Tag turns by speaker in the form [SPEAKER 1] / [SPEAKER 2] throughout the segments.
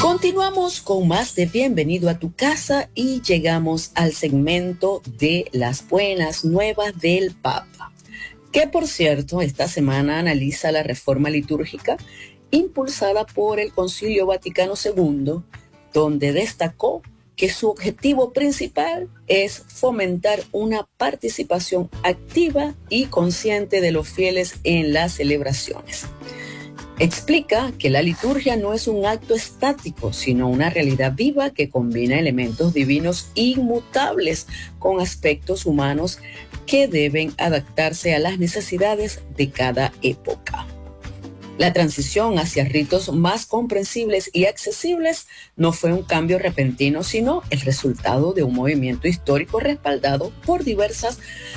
[SPEAKER 1] Continuamos con más de Bienvenido a tu casa y llegamos al segmento de las buenas nuevas del Papa, que por cierto esta semana analiza la reforma litúrgica impulsada por el Concilio Vaticano II, donde destacó que su objetivo principal es fomentar una participación activa y consciente de los fieles en las celebraciones. Explica que la liturgia no es un acto estático, sino una realidad viva que combina elementos divinos inmutables con aspectos humanos que deben adaptarse a las necesidades de cada época. La transición hacia ritos más comprensibles y accesibles no fue un cambio repentino, sino el resultado de un movimiento histórico respaldado por diversos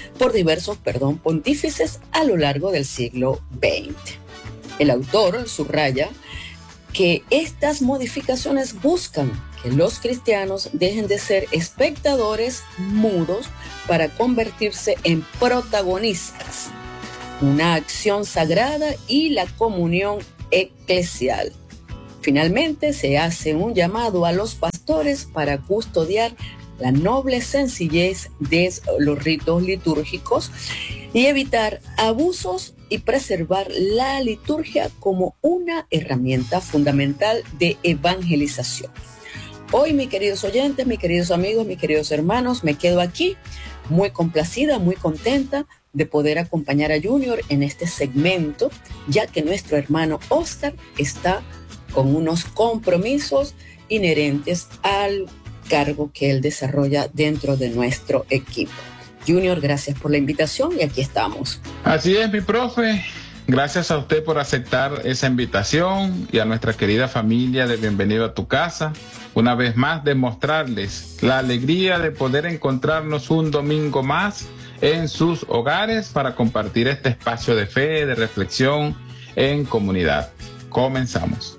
[SPEAKER 1] pontífices a lo largo del siglo XX. El autor subraya que estas modificaciones buscan que los cristianos dejen de ser espectadores mudos para convertirse en protagonistas, una acción sagrada y la comunión eclesial. Finalmente, se hace un llamado a los pastores para custodiar la noble sencillez de los ritos litúrgicos y evitar abusos y preservar la liturgia como una herramienta fundamental de evangelización. Hoy, mis queridos oyentes, mis queridos amigos, mis queridos hermanos, me quedo aquí muy complacida, muy contenta de poder acompañar a Junior en este segmento, ya que nuestro hermano Oscar está con unos compromisos inherentes al cargo que él desarrolla dentro de nuestro equipo. Junior, gracias por la invitación y aquí estamos.
[SPEAKER 2] Así es, mi profe. Gracias a usted por aceptar esa invitación y a nuestra querida familia de Bienvenido a tu casa. Una vez más, demostrarles la alegría de poder encontrarnos un domingo más en sus hogares para compartir este espacio de fe, de reflexión en comunidad. Comenzamos.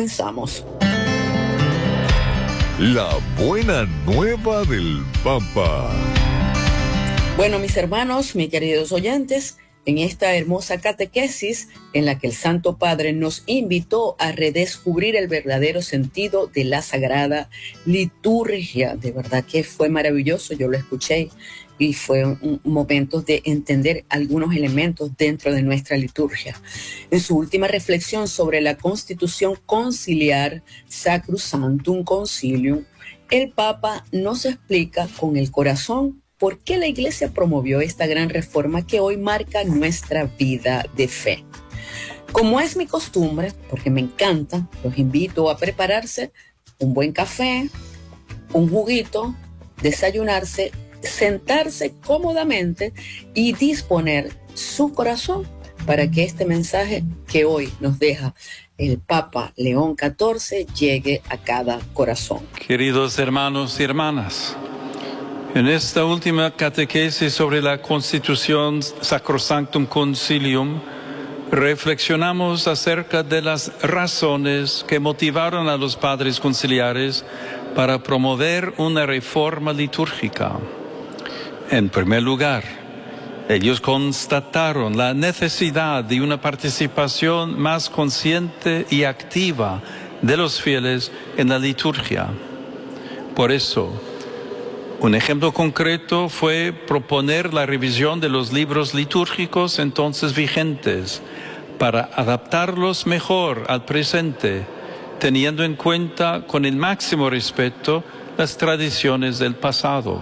[SPEAKER 3] La buena nueva del Papa.
[SPEAKER 1] Bueno, mis hermanos, mis queridos oyentes, en esta hermosa catequesis en la que el Santo Padre nos invitó a redescubrir el verdadero sentido de la Sagrada Liturgia. De verdad que fue maravilloso, yo lo escuché y fue un momento de entender algunos elementos dentro de nuestra liturgia. En su última reflexión sobre la Constitución Conciliar Sacrosanctum Concilium, el Papa nos explica con el corazón por qué la Iglesia promovió esta gran reforma que hoy marca nuestra vida de fe. Como es mi costumbre, porque me encanta, los invito a prepararse un buen café, un juguito, desayunarse, sentarse cómodamente y disponer su corazón para que este mensaje que hoy nos deja el Papa León XIV llegue a cada corazón.
[SPEAKER 4] Queridos hermanos y hermanas, en esta última catequesis sobre la Constitución Sacrosanctum Concilium, reflexionamos acerca de las razones que motivaron a los padres conciliares para promover una reforma litúrgica. En primer lugar, ellos constataron la necesidad de una participación más consciente y activa de los fieles en la liturgia. Por eso, un ejemplo concreto fue proponer la revisión de los libros litúrgicos entonces vigentes para adaptarlos mejor al presente, teniendo en cuenta con el máximo respeto las tradiciones del pasado.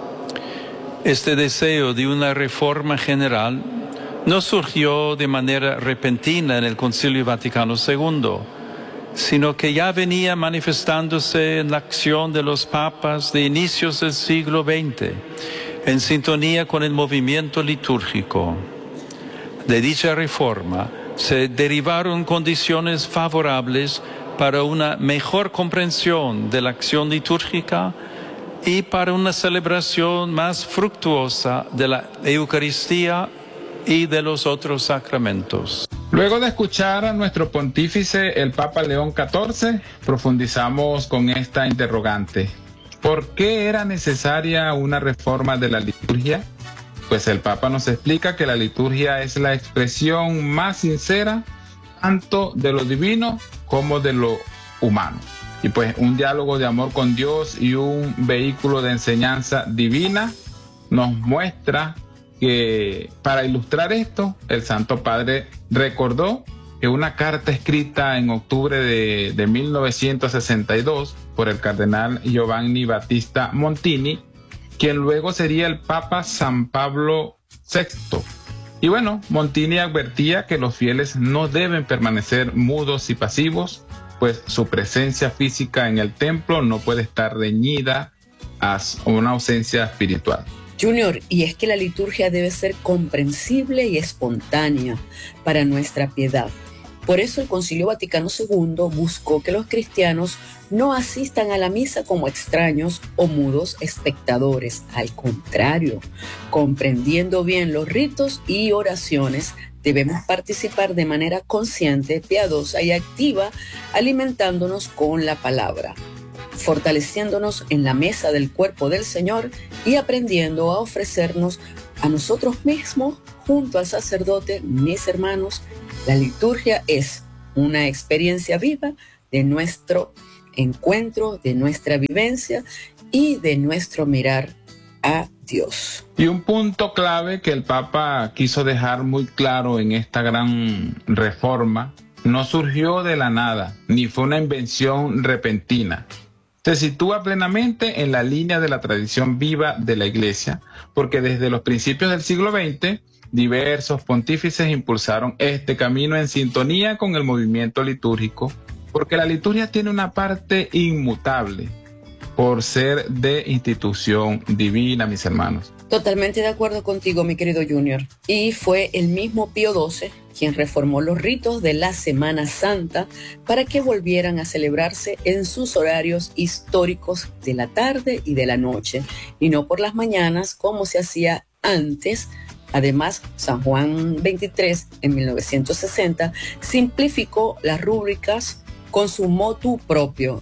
[SPEAKER 4] Este deseo de una reforma general no surgió de manera repentina en el Concilio Vaticano II, sino que ya venía manifestándose en la acción de los papas de inicios del siglo XX, en sintonía con el movimiento litúrgico. De dicha reforma se derivaron condiciones favorables para una mejor comprensión de la acción litúrgica y para una celebración más fructuosa de la Eucaristía y de los otros sacramentos.
[SPEAKER 2] Luego de escuchar a nuestro pontífice, el Papa León XIV, profundizamos con esta interrogante. ¿Por qué era necesaria una reforma de la liturgia? Pues el Papa nos explica que la liturgia es la expresión más sincera tanto de lo divino como de lo humano. y pues un diálogo de amor con Dios y un vehículo de enseñanza divina, nos muestra que para ilustrar esto, el Santo Padre recordó que una carta escrita en octubre de 1962 por el cardenal Giovanni Battista Montini, quien luego sería el Papa San Pablo VI. Y bueno, Montini advertía que los fieles no deben permanecer mudos y pasivos, pues su presencia física en el templo no puede estar reñida a una ausencia espiritual.
[SPEAKER 1] Junior, y es que la liturgia debe ser comprensible y espontánea para nuestra piedad. Por eso el Concilio Vaticano II buscó que los cristianos no asistan a la misa como extraños o mudos espectadores. Al contrario, comprendiendo bien los ritos y oraciones, debemos participar de manera consciente, piadosa y activa, alimentándonos con la palabra, fortaleciéndonos en la mesa del cuerpo del Señor y aprendiendo a ofrecernos a nosotros mismos junto al sacerdote. Mis hermanos, la liturgia es una experiencia viva de nuestro encuentro, de nuestra vivencia y de nuestro mirar a Dios.
[SPEAKER 2] Y un punto clave que el Papa quiso dejar muy claro en esta gran reforma, no surgió de la nada, ni fue una invención repentina. Se sitúa plenamente en la línea de la tradición viva de la Iglesia, porque desde los principios del siglo XX, diversos pontífices impulsaron este camino en sintonía con el movimiento litúrgico, porque la liturgia tiene una parte inmutable por ser de institución divina, mis hermanos.
[SPEAKER 1] Totalmente de acuerdo contigo, mi querido Junior. Y fue el mismo Pío XII quien reformó los ritos de la Semana Santa para que volvieran a celebrarse en sus horarios históricos de la tarde y de la noche, y no por las mañanas como se hacía antes. Además, San Juan XXIII, en 1960, simplificó las rúbricas con su motu propio.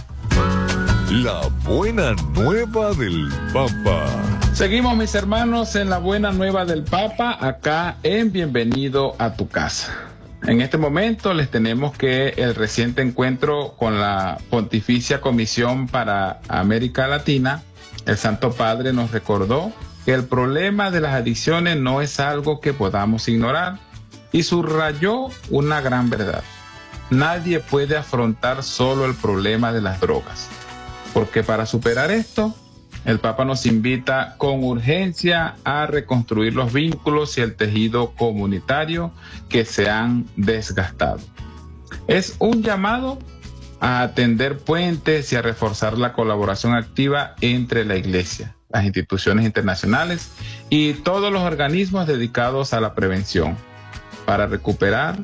[SPEAKER 3] La buena nueva del Papa.
[SPEAKER 2] Seguimos, mis hermanos, en la buena nueva del Papa, acá en Bienvenido a tu casa. En este momento les tenemos que el reciente encuentro con la Pontificia Comisión para América Latina, el Santo Padre nos recordó que el problema de las adicciones no es algo que podamos ignorar y subrayó una gran verdad. Nadie puede afrontar solo el problema de las drogas, porque para superar esto, el Papa nos invita con urgencia a reconstruir los vínculos y el tejido comunitario que se han desgastado. Es un llamado a atender puentes y a reforzar la colaboración activa entre la Iglesia, las instituciones internacionales y todos los organismos dedicados a la prevención para recuperar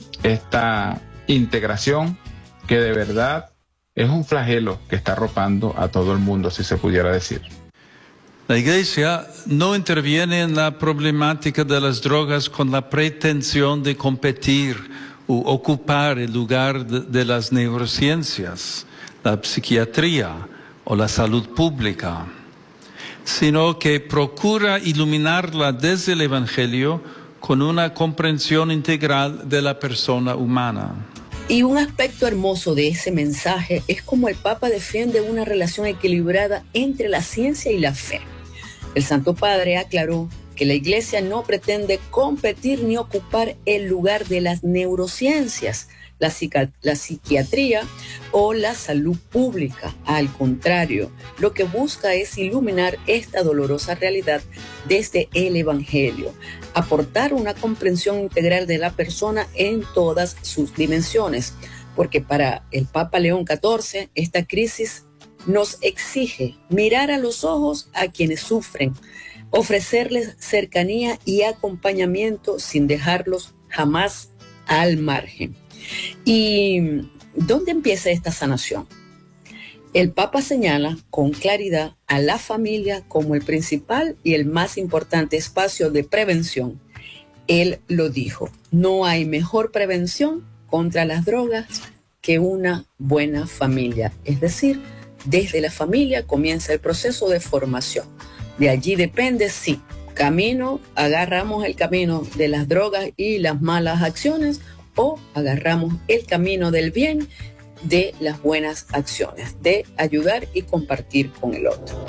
[SPEAKER 2] esta integración que de verdad es un flagelo que está arropando a todo el mundo, si se pudiera decir.
[SPEAKER 4] La Iglesia no interviene en la problemática de las drogas con la pretensión de competir u ocupar el lugar de las neurociencias, la psiquiatría o la salud pública, sino que procura iluminarla desde el Evangelio con una comprensión integral de la persona humana.
[SPEAKER 1] Y un aspecto hermoso de ese mensaje es cómo el Papa defiende una relación equilibrada entre la ciencia y la fe. El Santo Padre aclaró que la Iglesia no pretende competir ni ocupar el lugar de las neurociencias, la psiquiatría o la salud pública. Al contrario, lo que busca es iluminar esta dolorosa realidad desde el Evangelio, aportar una comprensión integral de la persona en todas sus dimensiones, porque para el Papa León XIV esta crisis nos exige mirar a los ojos a quienes sufren, ofrecerles cercanía y acompañamiento sin dejarlos jamás al margen. ¿Y dónde empieza esta sanación? El Papa señala con claridad a la familia como el principal y el más importante espacio de prevención. Él lo dijo: no hay mejor prevención contra las drogas que una buena familia. Es decir, desde la familia comienza el proceso de formación. De allí depende si agarramos el camino de las drogas y las malas acciones, o agarramos el camino del bien, de las buenas acciones, de ayudar y compartir con el otro.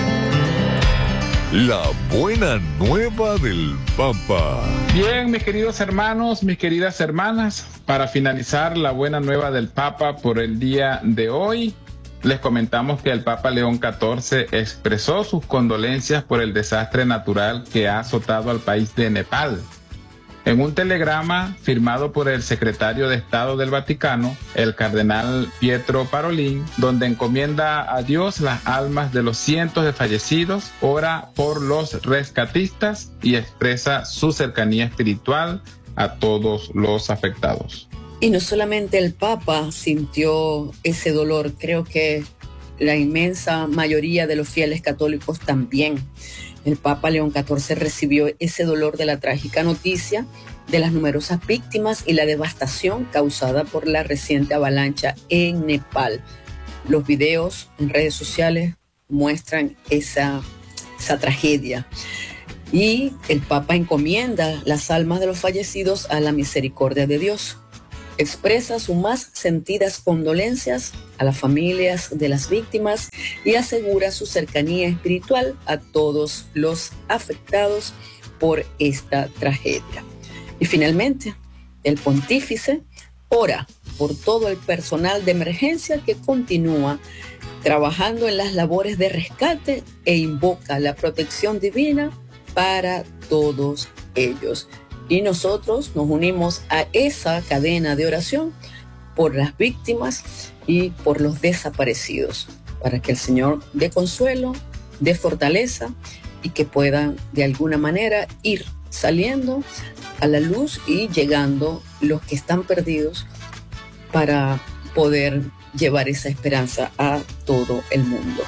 [SPEAKER 3] La buena nueva del Papa.
[SPEAKER 2] Bien, mis queridos hermanos, mis queridas hermanas, para finalizar la buena nueva del Papa por el día de hoy, les comentamos que el Papa León XIV expresó sus condolencias por el desastre natural que ha azotado al país de Nepal. En un telegrama firmado por el secretario de Estado del Vaticano, el cardenal Pietro Parolin, donde encomienda a Dios las almas de los cientos de fallecidos, ora por los rescatistas y expresa su cercanía espiritual a todos los afectados.
[SPEAKER 1] Y no solamente el Papa sintió ese dolor, creo que la inmensa mayoría de los fieles católicos también. El Papa León XIV recibió ese dolor de la trágica noticia de las numerosas víctimas y la devastación causada por la reciente avalancha en Nepal. Los videos en redes sociales muestran esa tragedia. Y el Papa encomienda las almas de los fallecidos a la misericordia de Dios. Expresa sus más sentidas condolencias a las familias de las víctimas y asegura su cercanía espiritual a todos los afectados por esta tragedia. Y finalmente, el pontífice ora por todo el personal de emergencia que continúa trabajando en las labores de rescate e invoca la protección divina para todos ellos. Y nosotros nos unimos a esa cadena de oración por las víctimas y por los desaparecidos, para que el Señor dé consuelo, dé fortaleza y que puedan de alguna manera ir saliendo a la luz y llegando los que están perdidos para poder llevar esa esperanza a todo el mundo.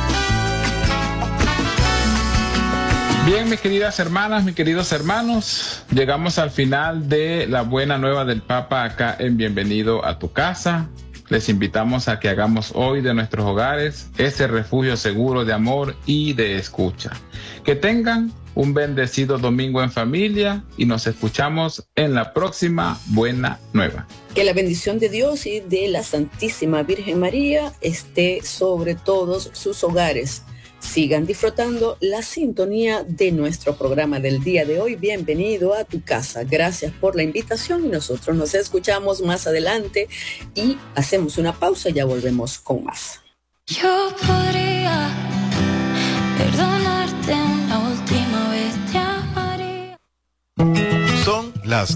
[SPEAKER 2] Bien, mis queridas hermanas, mis queridos hermanos, llegamos al final de la buena nueva del Papa acá en Bienvenido a tu Casa. Les invitamos a que hagamos hoy de nuestros hogares ese refugio seguro de amor y de escucha. Que tengan un bendecido domingo en familia y nos escuchamos en la próxima buena nueva.
[SPEAKER 1] Que la bendición de Dios y de la Santísima Virgen María esté sobre todos sus hogares. Sigan disfrutando la sintonía de nuestro programa del día de hoy. Bienvenido a tu casa. Gracias por la invitación y nosotros nos escuchamos más adelante y hacemos una pausa y ya volvemos con más.
[SPEAKER 5] Yo podría perdonarte una última vez, te amaría.
[SPEAKER 6] Son las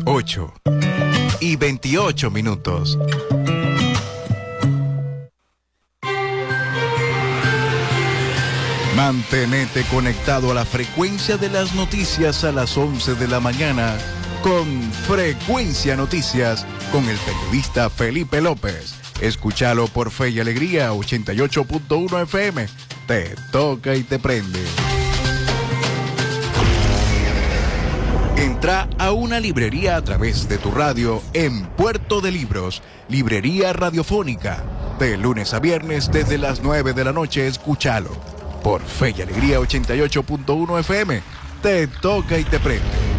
[SPEAKER 6] 8:28. Mantenete conectado a la frecuencia de las noticias a las 11 de la mañana con Frecuencia Noticias con el periodista Felipe López. Escúchalo por Fe y Alegría 88.1 FM. Te toca y te prende. Entra a una librería a través de tu radio en Puerto de Libros, Librería Radiofónica. De lunes a viernes desde las 9 de la noche, escúchalo. Por Fe y Alegría 88.1 FM, te toca y te prende.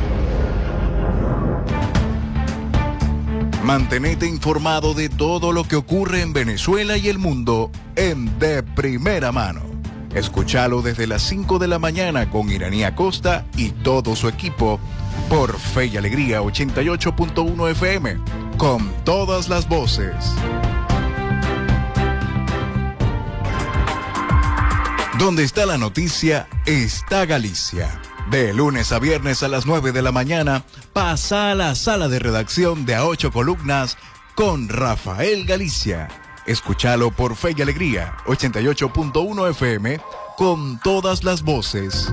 [SPEAKER 6] Mantenete informado de todo lo que ocurre en Venezuela y el mundo en De Primera Mano. Escúchalo desde las 5 de la mañana con Iraní Acosta y todo su equipo por Fe y Alegría 88.1 FM, con todas las voces. Donde está la noticia, está Galicia. De lunes a viernes a las 9 de la mañana, pasa a la sala de redacción de A 8 Columnas con Rafael Galicia. Escúchalo por Fe y Alegría, 88.1 FM, con todas las voces.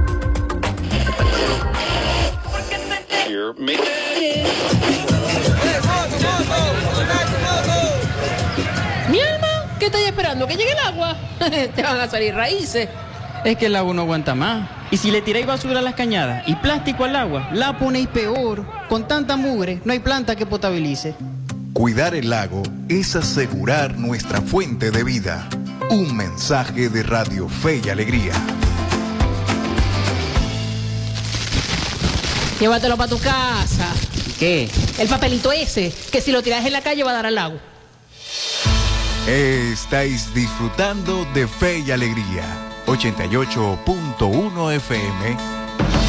[SPEAKER 7] Mi alma, ¿qué estáis esperando? ¿Que llegue el agua? Te van a salir raíces.
[SPEAKER 8] Es que el agua no aguanta más. Y si le tiráis basura a las cañadas y plástico al agua, la ponéis peor. Con tanta mugre, no hay planta que potabilice.
[SPEAKER 6] Cuidar el lago es asegurar nuestra fuente de vida. Un mensaje de Radio Fe y Alegría.
[SPEAKER 7] Llévatelo para tu casa.
[SPEAKER 8] ¿Qué?
[SPEAKER 7] El papelito ese, que si lo tiras en la calle va a dar al agua.
[SPEAKER 6] Estáis disfrutando de Fe y Alegría, 88.1 FM